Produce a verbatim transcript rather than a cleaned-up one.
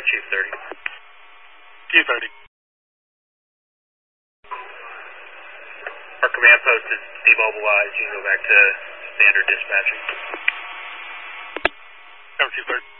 Chief thirty. Chief thirty. Our command post is demobilized. You can go back to standard dispatching. Cover Chief thirty.